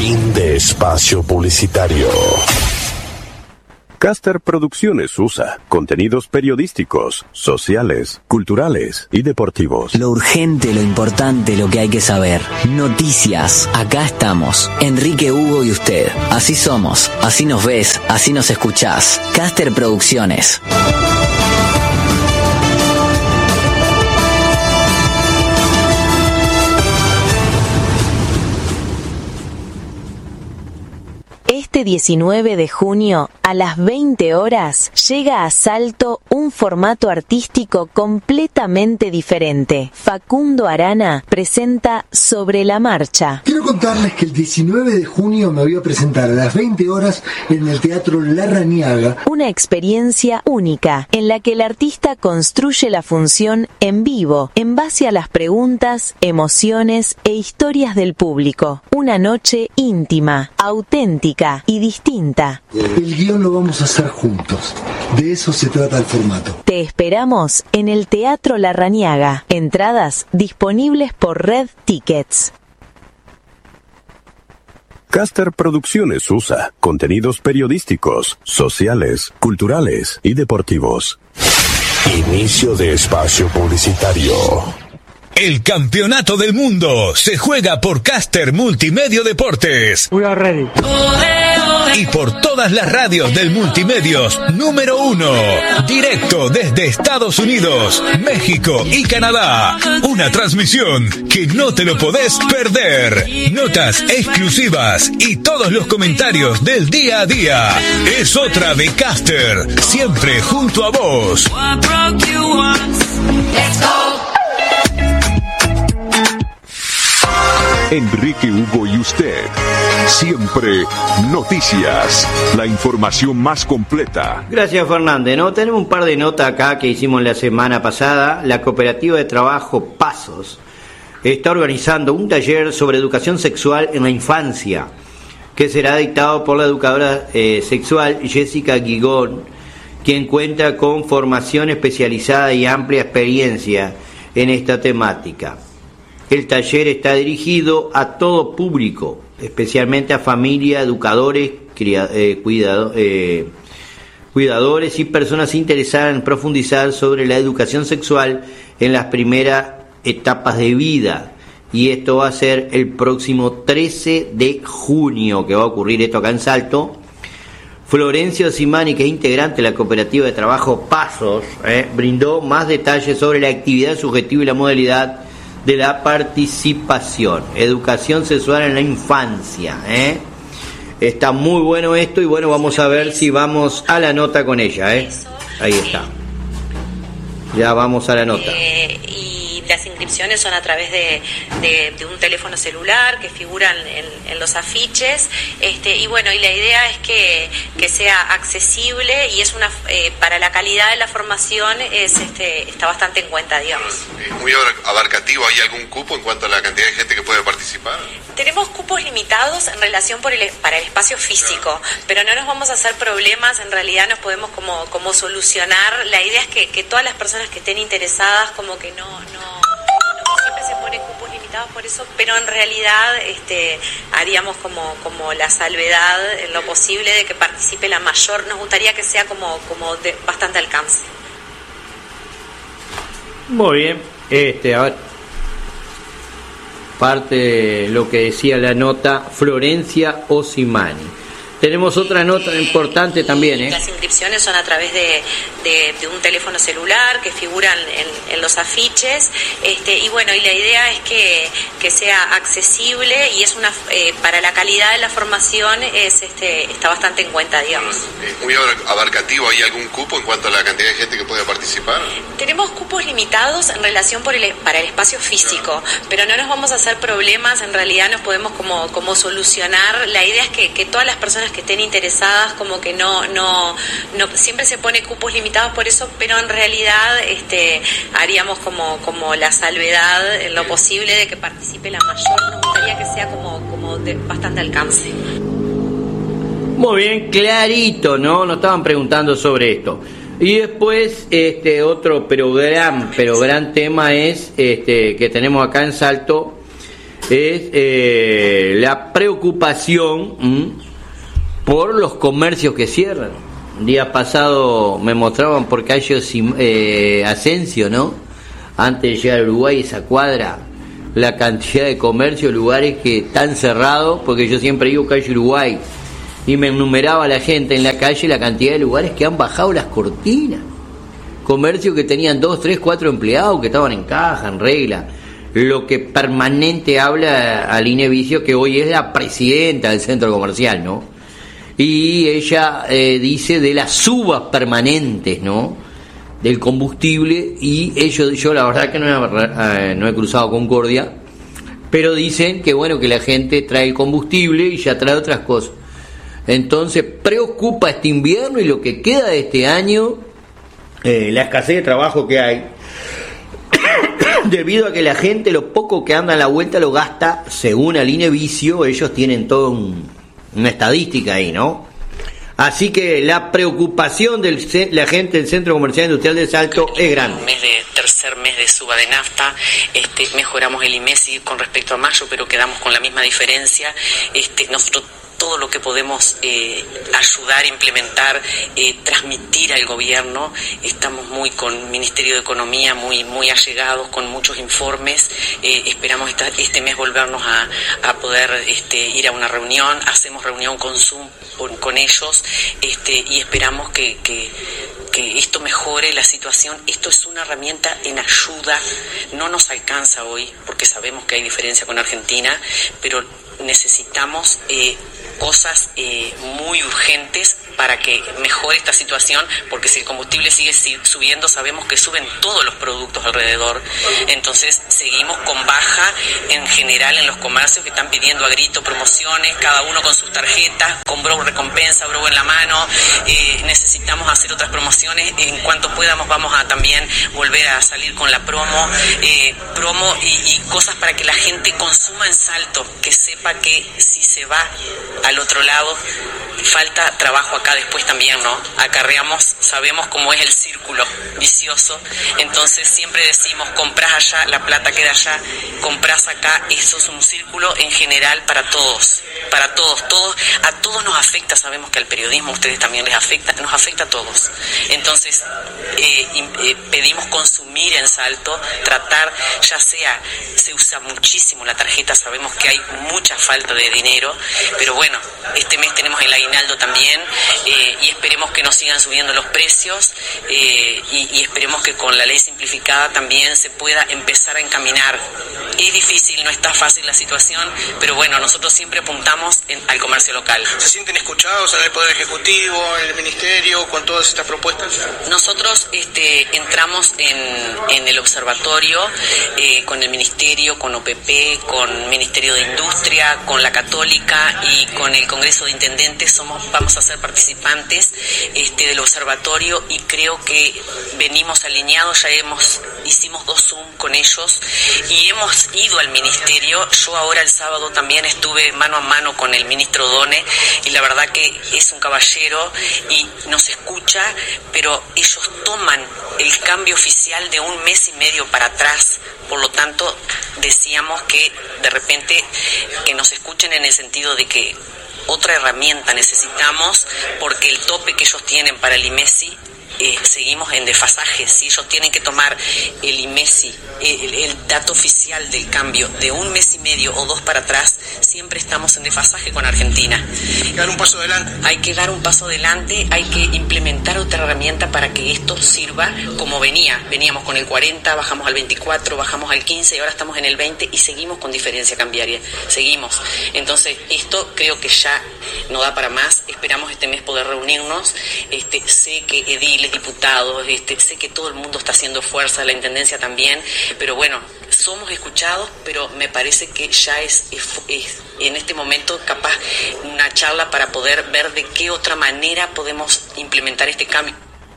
Fin de espacio publicitario. Caster Producciones USA contenidos periodísticos, sociales, culturales y deportivos. Lo urgente, lo importante, lo que hay que saber. Noticias. Acá estamos. Enrique, Hugo y usted. Así somos. Así nos ves. Así nos escuchás. Caster Producciones. Este 19 de junio, a las 20 horas, llega a Salto un formato artístico completamente diferente. Facundo Arana presenta Sobre la Marcha. Quiero contarles que el 19 de junio me voy a presentar a las 20 horas en el Teatro Larrañaga. Una experiencia única, en la que el artista construye la función en vivo, en base a las preguntas, emociones e historias del público. Una noche íntima, auténtica y distinta. El guión lo vamos a hacer juntos. De eso se trata el formato. Te esperamos en el Teatro Larrañaga. Entradas disponibles por Red Tickets. Caster Producciones USA contenidos periodísticos, sociales, culturales y deportivos. Inicio de espacio publicitario. El campeonato del mundo se juega por Caster Multimedio Deportes. We are ready. Y por todas las radios del Multimedios número 1. Directo desde Estados Unidos, México y Canadá. Una transmisión que no te lo podés perder. Notas exclusivas y todos los comentarios del día a día. Es otra de Caster, siempre junto a vos. Enrique, Hugo y usted. Siempre noticias. La información más completa. Gracias, Fernández. Tenemos un par de notas acá que hicimos la semana pasada. La cooperativa de trabajo Pasos está organizando un taller sobre educación sexual en la infancia, que será dictado por la educadora sexual Jessica Guigón, quien cuenta con formación especializada y amplia experiencia en esta temática. El taller está dirigido a todo público, especialmente a familia, educadores, cuidadores y personas interesadas en profundizar sobre la educación sexual en las primeras etapas de vida. Y esto va a ser el próximo 13 de junio, que va a ocurrir esto acá en Salto. Florencio Simani, que es integrante de la cooperativa de trabajo Pasos, brindó más detalles sobre la actividad, el subjetivo y la modalidad de la participación. Educación sexual en la infancia. Está muy bueno esto y bueno, vamos a ver si vamos a la nota con ella. Ahí está. Ya vamos a la nota. Y las inscripciones son a través de un teléfono celular que figuran en los afiches, y bueno, y la idea es que sea accesible y es para la calidad de la formación está bastante en cuenta, digamos. Muy abarcativo. ¿Hay algún cupo en cuanto a la cantidad de gente que puede participar? Tenemos cupos limitados en relación para el espacio físico, pero no nos vamos a hacer problemas, en realidad nos podemos como solucionar. La idea es que todas las personas que estén interesadas, como que no siempre se ponen cupos limitados por eso, pero en realidad haríamos como la salvedad en lo posible de que participe la mayor. Nos gustaría que sea como de bastante alcance. Muy bien, a ver, parte de lo que decía la nota Florencia Osimani. Tenemos otra nota importante también. Las inscripciones son a través de un teléfono celular que figuran en los afiches, y bueno, y la idea es que sea accesible y es para la calidad de la formación está bastante en cuenta, digamos. Muy abarcativo. ¿Hay algún cupo en cuanto a la cantidad de gente que puede participar? Tenemos cupos limitados en relación para el espacio físico, pero no nos vamos a hacer problemas, en realidad nos podemos como solucionar. La idea es que todas las personas que estén interesadas, como que no siempre se pone cupos limitados por eso, pero en realidad haríamos como la salvedad en lo posible de que participe la mayor. Nos gustaría que sea como de bastante alcance. Muy bien, clarito, ¿no? Nos estaban preguntando sobre esto. Y después otro pero gran tema es que tenemos acá en Salto. es la preocupación por los comercios que cierran. El día pasado me mostraban por calle Asensio, ¿no? Antes de llegar a Uruguay, esa cuadra, la cantidad de comercios, lugares que están cerrados, porque yo siempre digo calle Uruguay, y me enumeraba la gente en la calle la cantidad de lugares que han bajado las cortinas. Comercios que tenían 2, 3, 4 empleados que estaban en caja, en regla. Lo que permanente habla Aline Vicio, que hoy es la presidenta del centro comercial, ¿no? Y ella dice de las subas permanentes, ¿no? Del combustible, y yo la verdad que no he cruzado Concordia, pero dicen que bueno, que la gente trae el combustible y ya trae otras cosas. Entonces preocupa este invierno y lo que queda de este año, la escasez de trabajo que hay, debido a que la gente lo poco que anda a la vuelta lo gasta, según Aline Vicio. Ellos tienen todo una estadística ahí, ¿no? Así que la preocupación de la gente del Centro Comercial Industrial de Salto es grande. Tercer mes de suba de nafta, mejoramos el IMESI con respecto a mayo, pero quedamos con la misma diferencia. Nosotros todo lo que podemos ayudar, implementar, transmitir al gobierno. Estamos muy con Ministerio de Economía, muy allegados, con muchos informes. Esperamos este mes volvernos a poder ir a una reunión. Hacemos reunión con Zoom con ellos, y esperamos que esto mejore la situación. Esto es una herramienta en ayuda, no nos alcanza hoy porque sabemos que hay diferencia con Argentina, pero necesitamos cosas muy urgentes para que mejore esta situación, porque si el combustible sigue subiendo, sabemos que suben todos los productos alrededor. Entonces seguimos con baja en general en los comercios que están pidiendo a grito promociones, cada uno con sus tarjetas, con Bro recompensa, Bro en la mano. Necesitamos hacer otras promociones. En cuanto podamos vamos a también volver a salir con la promo y cosas para que la gente consuma en Salto, que sepa que si se va al otro lado falta trabajo acá después también, ¿no? Acarreamos, sabemos cómo es el círculo vicioso, entonces siempre decimos, compras allá, la plata queda allá, compras acá. Eso es un círculo en general para todos, a todos nos afecta. Sabemos que al periodismo a ustedes también les afecta, nos afecta a todos. Entonces pedimos consumir en Salto, tratar, ya sea, se usa muchísimo la tarjeta, sabemos que hay mucha falta de dinero, pero bueno, este mes tenemos el aguinaldo también, y esperemos que nos sigan subiendo los precios, y esperemos que con la ley simplificada también se pueda empezar a encaminar. Es difícil, no está fácil la situación, pero bueno, nosotros siempre apuntamos al comercio local. ¿Se sienten escuchados en el Poder Ejecutivo, en el Ministerio, con todas estas propuestas? Nosotros entramos en el observatorio, con el Ministerio, con OPP, con Ministerio de Industria, con la Católica y con el Congreso de Intendentes. Vamos a ser participantes del observatorio, y creo que venimos alineados. Ya hicimos 2 Zoom con ellos y hemos ido al Ministerio. Yo ahora el sábado también estuve mano a mano con el ministro Done, y la verdad que es un caballero y nos escucha, pero ellos toman el cambio oficial de 1 mes y medio para atrás. Por lo tanto, decíamos que de repente que nos escuchen en el sentido de que otra herramienta necesitamos, porque el tope que ellos tienen para el IMESI, seguimos en desfasaje. Si ellos tienen que tomar el IMESI, el dato oficial del cambio de 1 mes y medio o 2 para atrás, siempre estamos en desfasaje con Argentina. Hay que dar un paso adelante. Hay que dar un paso adelante, hay que implementar otra herramienta para que esto sirva como veníamos con el 40, bajamos al 24, bajamos al 15 y ahora estamos en el 20 y seguimos con diferencia cambiaria, seguimos. Entonces esto creo que ya no da para más. Esperamos este mes poder reunirnos. Sé que ediles, diputados, sé que todo el mundo está haciendo fuerza, la Intendencia también, pero bueno, somos escuchados, pero me parece que ya es en este momento capaz una charla para poder ver de qué otra manera podemos implementar este cambio.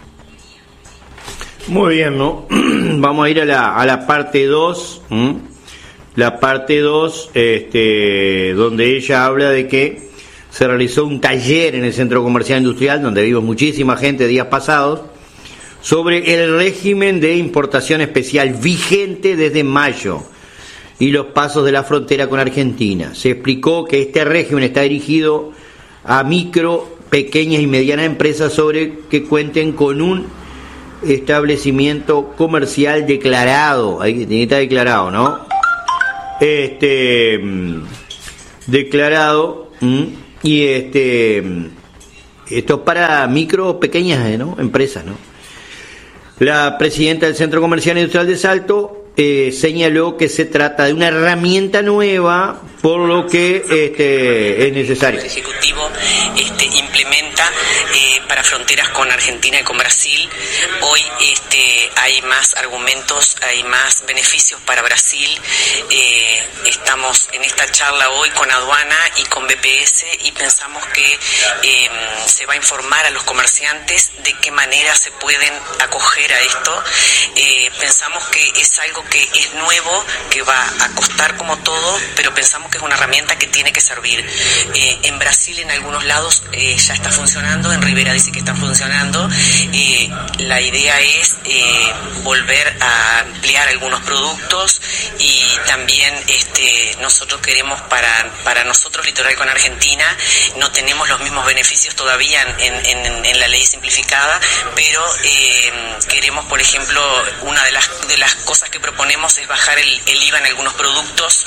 Muy bien, ¿no? Vamos a ir a la parte 2, la parte 2, donde ella habla de que se realizó un taller en el Centro Comercial Industrial, donde vimos muchísima gente días pasados, sobre el régimen de importación especial vigente desde mayo. y los pasos de la frontera con Argentina. Se explicó que este régimen está dirigido a micro, pequeñas y medianas empresas que cuenten con un establecimiento comercial declarado. Ahí tiene que estar declarado, ¿no? Declarado, y esto es para micro, pequeñas, ¿no? Empresas, ¿no? La presidenta del Centro Comercial Industrial de Salto señaló que se trata de una herramienta nueva, por lo que es necesario. El Ejecutivo implementa para fronteras con Argentina y con Brasil. Hoy hay más argumentos, hay más beneficios para Brasil. Estamos en esta charla hoy con aduana y con BPS y pensamos que se va a informar a los comerciantes de qué manera se pueden acoger a esto. Pensamos que es algo que es nuevo, que va a costar como todo, pero pensamos que es una herramienta que tiene que servir. En Brasil, en algunos lados, ya está funcionando, en Rivera dice que está funcionando. La idea es volver a ampliar algunos productos y también nosotros queremos para nosotros, Litoral con Argentina, no tenemos los mismos beneficios todavía en la ley simplificada, pero queremos, por ejemplo, una de las cosas que proponemos es bajar el IVA en algunos productos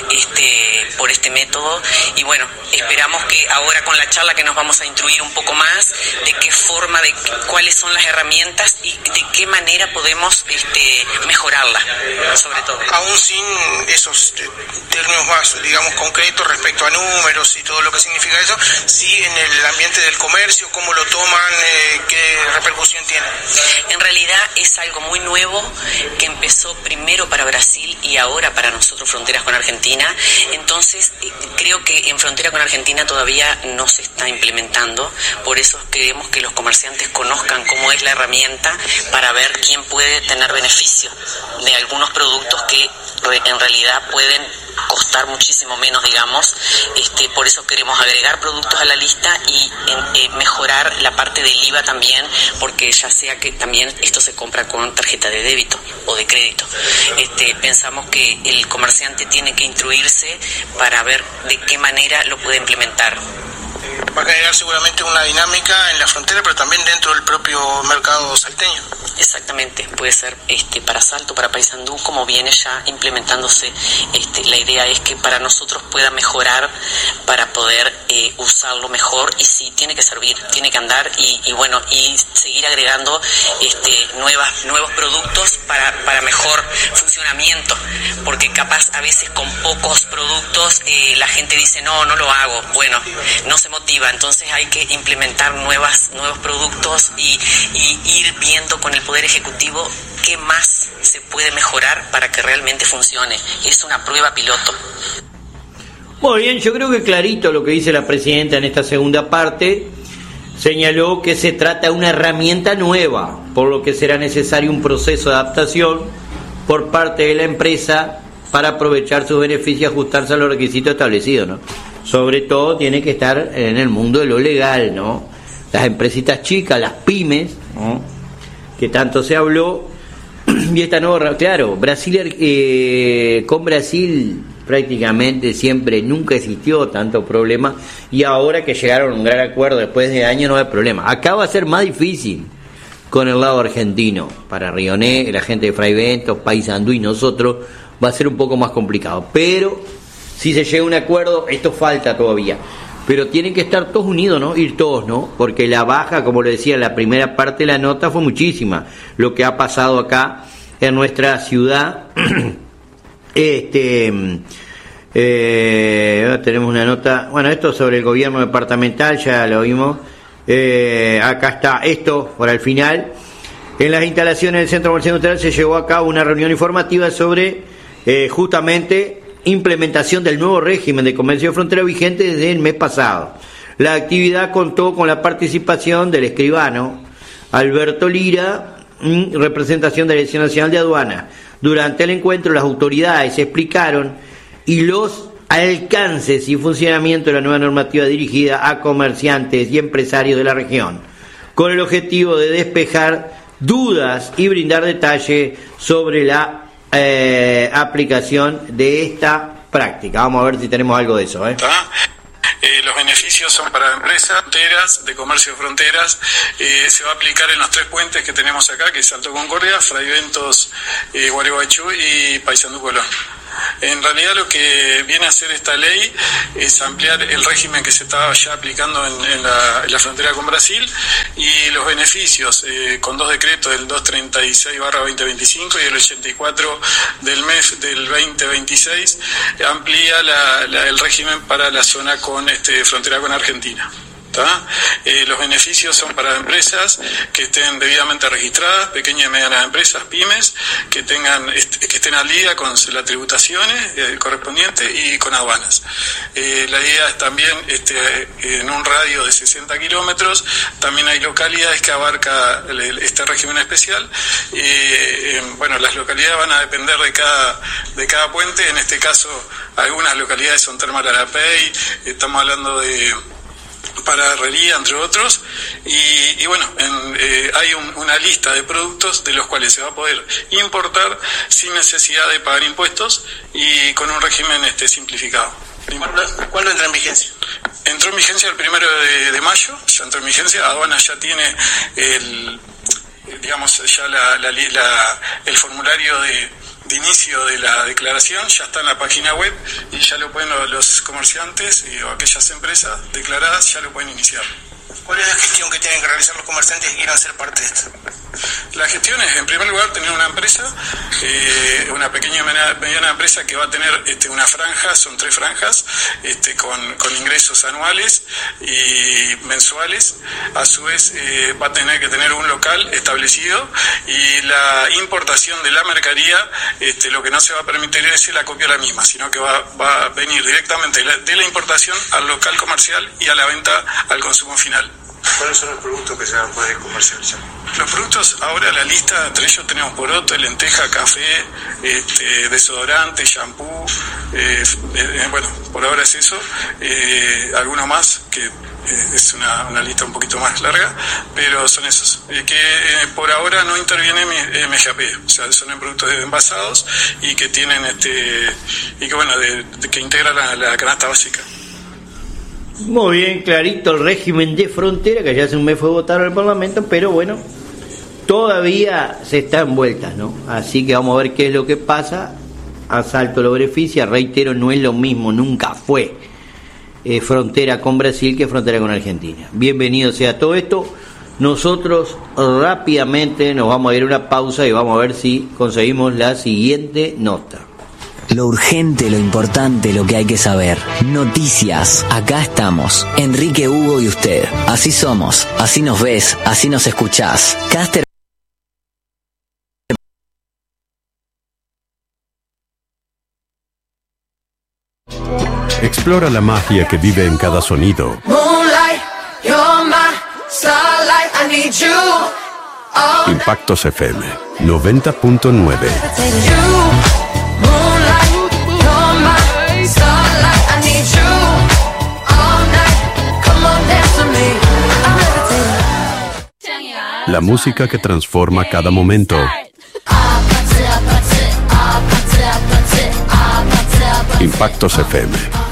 por este método, y bueno, esperamos que ahora con la charla que nos vamos a instruir un poco más de qué forma, de cuáles son las herramientas y de qué manera podemos mejorarla, sobre todo. Aún sin esos términos más, digamos, concretos respecto a números y todo lo que significa eso, sí en el ambiente del comercio, cómo lo toman, qué repercusión tiene. En realidad es algo muy nuevo que empezó primero para Brasil y ahora para nosotros fronteras con Argentina. Entonces creo que en frontera con Argentina todavía no se está implementando, por eso queremos que los comerciantes conozcan cómo es la herramienta para ver quién puede tener beneficio de algunos productos que en realidad pueden costar muchísimo menos, digamos. Por eso queremos agregar productos a la lista y mejorar la parte del IVA también, porque ya sea que también esto se compra con tarjeta de débito o de crédito. Pensamos que el comerciante tiene que instruirse para ver de qué manera lo puede implementar. Va a generar seguramente una dinámica en la frontera, pero también dentro del propio mercado salteño. Exactamente, puede ser para Salto, para Paysandú, como viene ya implementándose. La idea es que para nosotros pueda mejorar, para poder usarlo mejor, y sí, tiene que servir, tiene que andar y bueno, y seguir agregando nuevos productos para mejor funcionamiento, porque capaz a veces con pocos productos la gente dice no lo hago, bueno, no se motiva, entonces hay que implementar nuevos productos y ir viendo con el Poder Ejecutivo qué más se puede mejorar para que realmente funcione. Es una prueba piloto. Muy bien, yo creo que clarito lo que dice la presidenta en esta segunda parte. Señaló que se trata de una herramienta nueva, por lo que será necesario un proceso de adaptación por parte de la empresa para aprovechar sus beneficios y ajustarse a los requisitos establecidos, ¿no? Sobre todo tiene que estar en el mundo de lo legal, ¿no? Las empresitas chicas, las pymes, ¿no?, que tanto se habló, y esta nueva, claro, con Brasil prácticamente siempre, nunca existió tanto problema, y ahora que llegaron a un gran acuerdo después de años no hay problema. Acá va a ser más difícil con el lado argentino, para Río Negro, la gente de Fray Bentos, Paysandú y nosotros, va a ser un poco más complicado, pero si se llega a un acuerdo, esto falta todavía, pero tienen que estar todos unidos, ¿no? Ir todos, ¿no? Porque la baja, como lo decía en la primera parte de la nota, fue muchísima. Lo que ha pasado acá en nuestra ciudad, tenemos una nota, bueno, esto sobre el gobierno departamental, ya lo vimos, acá está esto, por al final. En las instalaciones del Centro Comercial Industrial se llevó a cabo una reunión informativa sobre justamente implementación del nuevo régimen de comercio de frontera vigente desde el mes pasado. La actividad contó con la participación del escribano Alberto Lira, representación de la Dirección Nacional de Aduanas. Durante el encuentro las autoridades explicaron y los alcances y funcionamiento de la nueva normativa dirigida a comerciantes y empresarios de la región, con el objetivo de despejar dudas y brindar detalle sobre la aplicación de esta práctica. Vamos a ver si tenemos algo de eso. Los beneficios son para empresas, fronteras, de comercio de fronteras. Se va a aplicar en los 3 puentes que tenemos acá, que es Alto Concordia, Fray Ventos, Gualeguaychú y Paysandú Colón. En realidad lo que viene a hacer esta ley es ampliar el régimen que se estaba ya aplicando en la frontera con Brasil, y los beneficios con 2 decretos, el 236/2025 y el 84 del MEF del 2026, amplía el régimen para la zona con frontera con Argentina. Los beneficios son para empresas que estén debidamente registradas, pequeñas y medianas empresas, pymes, que estén al día con las tributaciones correspondientes y con aduanas. La idea es también, en un radio de 60 kilómetros, también hay localidades que abarca este régimen especial. Las localidades van a depender de cada puente. En este caso, algunas localidades son Termal Arapey, estamos hablando de para Herrería, entre otros, y hay una lista de productos de los cuales se va a poder importar sin necesidad de pagar impuestos y con un régimen simplificado. ¿Cuándo entra en vigencia? Entró en vigencia el 1 de mayo, ya entró en vigencia. Aduanas ya tiene el formulario de inicio de la declaración, ya está en la página web y ya lo pueden los comerciantes o aquellas empresas declaradas, ya lo pueden iniciar. ¿Cuál es la gestión que tienen que realizar los comerciantes que quieran ser parte de esto? La gestión es, en primer lugar, tener una empresa, una pequeña y mediana empresa que va a tener una franja, son 3 franjas, con ingresos anuales y mensuales. A su vez, va a tener que tener un local establecido, y la importación de la mercadería, lo que no se va a permitir es la copia de la misma, sino que va a venir directamente de la importación al local comercial y a la venta al consumo final. ¿Cuáles son los productos que se van a poder comercializar? Los productos, ahora la lista, entre ellos tenemos poroto, lenteja, café, desodorante, shampoo, por ahora es eso, alguno más que es una lista un poquito más larga, pero son esos, que por ahora no interviene MGAP, o sea, son productos envasados y que tienen que integran la canasta básica. Muy bien, clarito el régimen de frontera, que ya hace un mes fue votado en el Parlamento, pero bueno, todavía se está en vueltas, ¿no? Así que vamos a ver qué es lo que pasa. Asalto lo beneficia, reitero, no es lo mismo, nunca fue frontera con Brasil que frontera con Argentina. Bienvenido sea todo esto. Nosotros rápidamente nos vamos a ir a una pausa y vamos a ver si conseguimos la siguiente nota. Lo urgente, lo importante, lo que hay que saber. Noticias. Acá estamos. Enrique, Hugo y usted. Así somos. Así nos ves. Así nos escuchás. Caster. Explora la magia que vive en cada sonido. Moonlight, you're my starlight, I need you. Impactos FM 90.9. La música que transforma cada momento. Impactos FM